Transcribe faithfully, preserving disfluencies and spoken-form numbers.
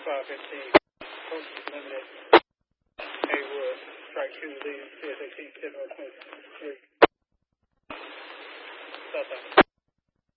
five fifteen. Postage limited. Haywood. Strike two, lead, C S eighteen, ten, twenty-three.